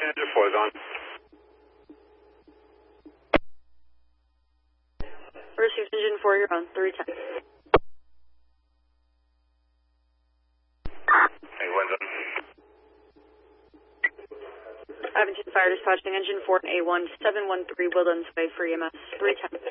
Engine 4 is on. Received Engine 4, you're on. 310. Hey, when's up? Aventine Fire dispatching Engine 4 and A1 713 Woodlands Way for EMS 310.